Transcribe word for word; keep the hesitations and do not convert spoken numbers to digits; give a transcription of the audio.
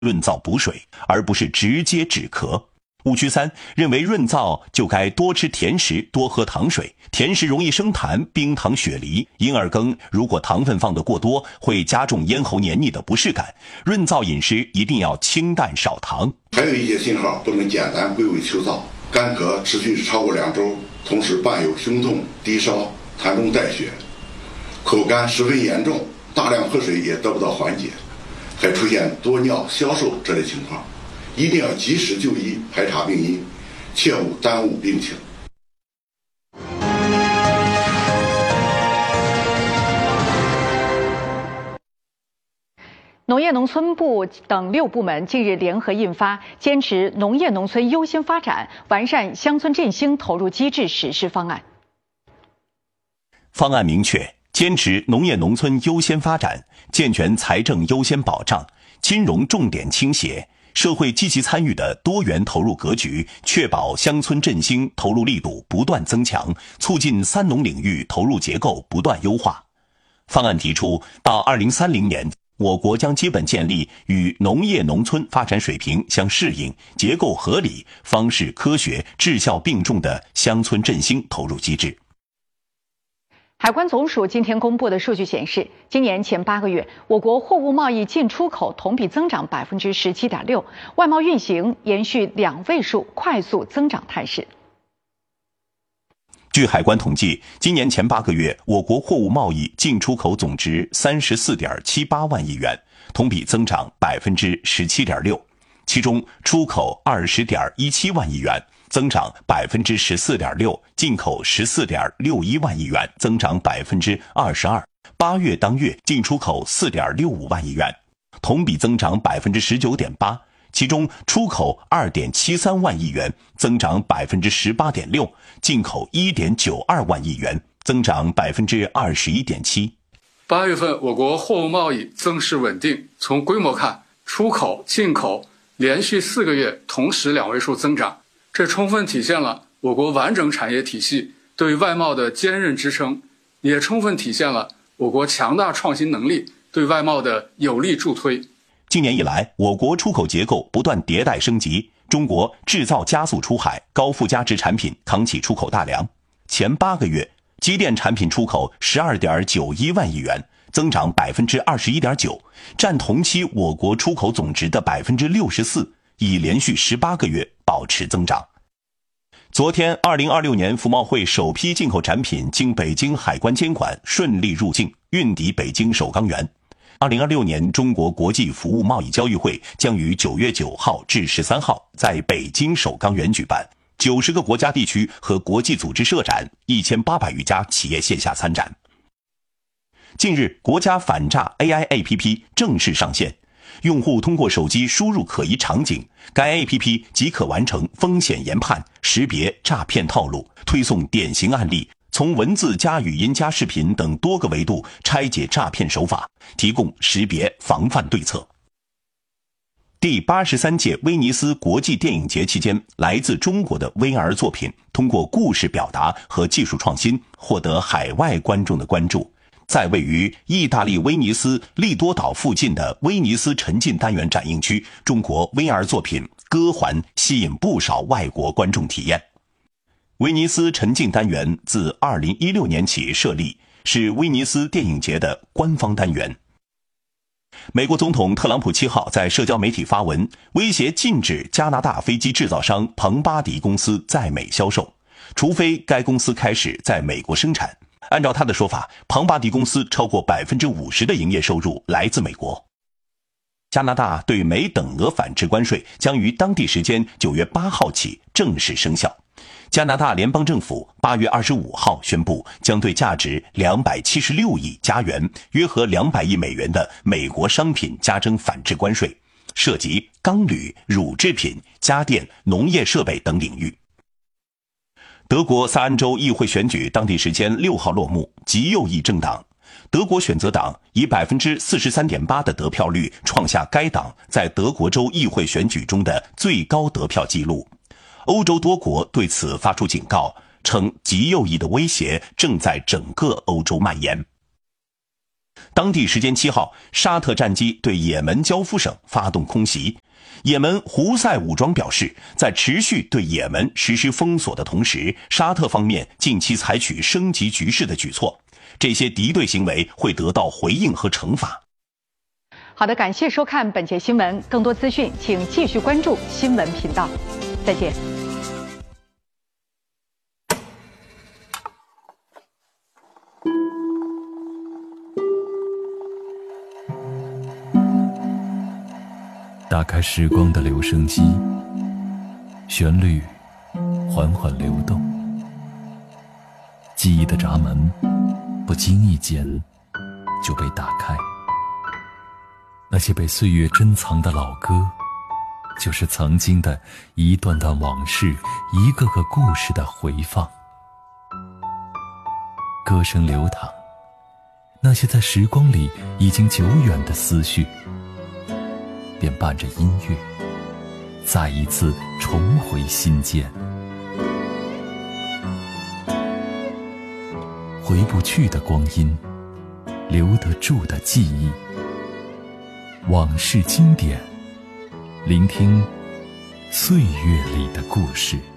润燥补水，而不是直接止咳。误区三，认为润燥就该多吃甜食，多喝糖水，甜食容易生痰，冰糖雪梨，银耳羹如果糖分放得过多，会加重咽喉黏腻的不适感。润燥饮食一定要清淡少糖。 还有一些信号不能简单归为秋燥，干咳持续超过两周，同时伴有胸痛、低烧、痰中带血，口干十分严重，大量喝水也得不到缓解，还出现多尿、消瘦这类情况，一定要及时就医，排查病因，切勿耽误病情。 农业农村部等六部门近日联合印发《坚持农业农村优先发展，完善乡村振兴投入机制实施方案》。 方案明确，坚持农业农村优先发展，健全财政优先保障，金融重点倾斜，社会积极参与的多元投入格局，确保乡村振兴投入力度不断增强，促进三农领域投入结构不断优化。方案提出，到二零三零年，我国将基本建立与农业农村发展水平相适应、结构合理、方式科学、质效并重的乡村振兴投入机制。 海关总署今天公布的数据显示，今年前八个月，我国货物贸易进出口同比增长百分之十七点六，外贸运行延续两位数快速增长态势。 据海关统计，今年前八个月，我国货物贸易进出口总值三十四点七八万亿元，同比增长百分之十七点六，其中出口二十点一七万亿元，增长百分之十四点六，进口十四点六一万亿元，增长百分之二十二。八月当月进出口四点六五万亿元，同比增长百分之十九点八。其中出口二点七三万亿元，增长百分之十八点六，进口一点九二万亿元，增长百分之二十一点七。 八月份我国货物贸易增势稳定，从规模看，出口、进口连续四个月同时两位数增长，这充分体现了我国完整产业体系对外贸的坚韧支撑，也充分体现了我国强大创新能力对外贸的有力助推。 近年以来，我国出口结构不断迭代升级，中国制造加速出海，高附加值产品扛起出口大梁。前八个月，机电产品出口十二点九一万亿元，增长百分之二十一点九，占同期我国出口总值的百分之六十四，已连续十八个月保持增长。昨天，二零二六年服贸会首批进口产品经北京海关监管顺利入境，运抵北京首钢园。二零二六年中国国际服务贸易交易会将于九月九号至十三号在北京首钢园举办，九十个国家地区和国际组织设展，一千八百余家企业线下参展。近日，国家反诈 A I A P P 正式上线，用户通过手机输入可疑场景，该 A P P 即可完成风险研判，识别诈骗套路，推送典型案例，从文字加语音加视频等多个维度拆解诈骗手法，提供识别防范对策。第八十三届威尼斯国际电影节期间，来自中国的 V R 作品通过故事表达和技术创新，获得海外观众的关注。在位于意大利威尼斯利多岛附近的威尼斯沉浸单元展映区，中国 V R 作品《歌环》吸引不少外国观众体验。威尼斯沉浸单元自二零一六年起设立，是威尼斯电影节的官方单元。美国总统特朗普七号在社交媒体发文，威胁禁止加拿大飞机制造商彭巴迪公司在美销售，除非该公司开始在美国生产。按照他的说法，彭巴迪公司超过 百分之五十 的营业收入来自美国。加拿大对美等额反制关税将于当地时间九月八号起正式生效。加拿大联邦政府八月二十五号宣布，将对价值两百七十六亿加元，约合两百亿美元的美国商品加征反制关税，涉及钢铝、乳制品、家电、农业设备等领域。德国萨恩州议会选举当地时间六号落幕，极右翼政党德国选择党以 百分之四十三点八 的得票率创下该党在德国州议会选举中的最高得票纪录。欧洲多国对此发出警告，称极右翼的威胁正在整个欧洲蔓延。 当地时间七号，沙特战机对也门焦夫省发动空袭。也门胡塞武装表示，在持续对也门实施封锁的同时，沙特方面近期采取升级局势的举措，这些敌对行为会得到回应和惩罚。 好的，感谢收看本节新闻，更多资讯请继续关注新闻频道。再见。 打开时光的留声机，旋律缓缓流动，记忆的闸门不经意间就被打开。那些被岁月珍藏的老歌，就是曾经的一段段往事，一个个故事的回放。歌声流淌，那些在时光里已经久远的思绪，便伴着音乐，再一次重回心间。回不去的光阴，留得住的记忆，往事经典，聆听岁月里的故事。